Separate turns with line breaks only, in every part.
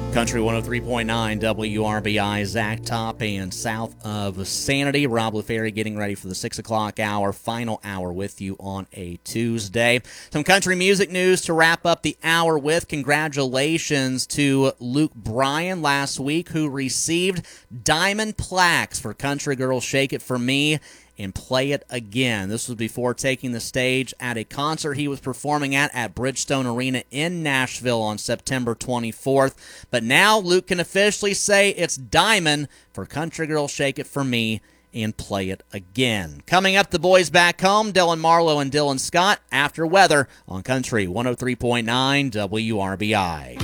Country 103.9 WRBI, Zach Top and south of Sanity. Rob LaFerry getting ready for the 6 o'clock hour, final hour with you on a Tuesday. Some country music news to wrap up the hour with. Congratulations to Luke Bryan last week, who received diamond plaques for Country Girl Shake It For Me and Play It Again. This was before taking the stage at a concert he was performing at Bridgestone Arena in Nashville on September 24th. But now Luke can officially say it's diamond for Country Girl Shake It For Me and Play It Again. Coming up, the boys back home, Dylan Marlowe and Dylan Scott, after weather on Country 103.9 WRBI.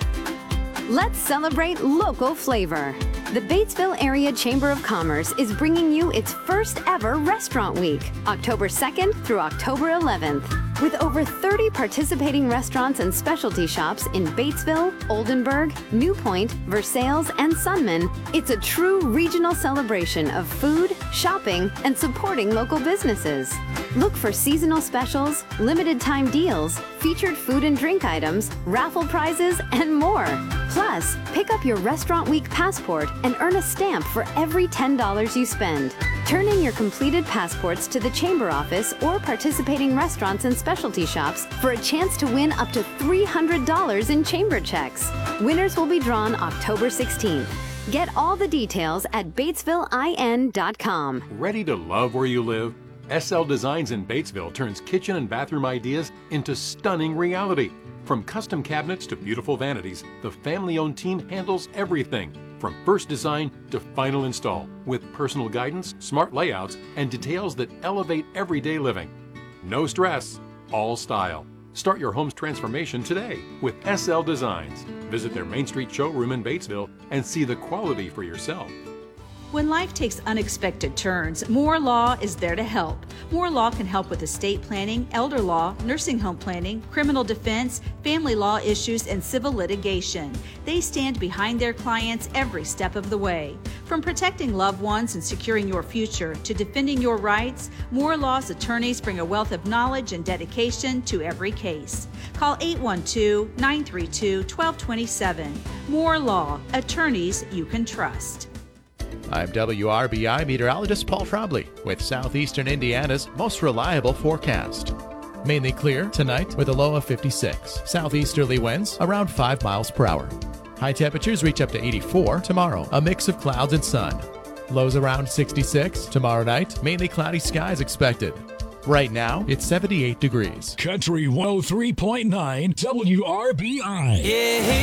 Let's celebrate local flavor. The Batesville Area Chamber of Commerce is bringing you its first ever Restaurant Week, October 2nd through October 11th. With over 30 participating restaurants and specialty shops in Batesville, Oldenburg, New Point, Versailles, and Sunman, it's a true regional celebration of food, shopping, and supporting local businesses. Look for seasonal specials, limited time deals, featured food and drink items, raffle prizes, and more. Plus, pick up your Restaurant Week passport and earn a stamp for every $10 you spend. Turn in your completed passports to the Chamber office or participating restaurants and specialty shops for a chance to win up to $300 in Chamber checks. Winners will be drawn October 16th. Get all the details at BatesvilleIN.com.
Ready to love where you live? SL Designs in Batesville turns kitchen and bathroom ideas into stunning reality. From custom cabinets to beautiful vanities, the family-owned team handles everything, from first design to final install, with personal guidance, smart layouts, and details that elevate everyday living. No stress, all style. Start your home's transformation today with SL Designs. Visit their Main Street showroom in Batesville and see the quality for yourself.
When life takes unexpected turns, Moore Law is there to help. Moore Law can help with estate planning, elder law, nursing home planning, criminal defense, family law issues, and civil litigation. They stand behind their clients every step of the way. From protecting loved ones and securing your future to defending your rights, Moore Law's attorneys bring a wealth of knowledge and dedication to every case. Call 812-932-1227. Moore Law, attorneys you can trust.
I'm WRBI meteorologist Paul Trombley with southeastern Indiana's most reliable forecast. Mainly clear tonight with a low of 56. Southeasterly winds around 5 miles per hour. High temperatures reach up to 84 tomorrow, a mix of clouds and sun. Lows around 66 tomorrow night, mainly cloudy skies expected. Right now, it's 78 degrees.
Country 103.9 WRBI.
Yeah.